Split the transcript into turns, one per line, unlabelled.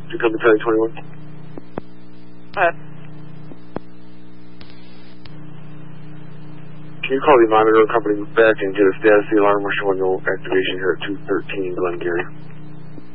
To come to Charlie 21. Can you call the monitor company back and get a status of the alarm? We're showing no activation here at 213 Glengarry.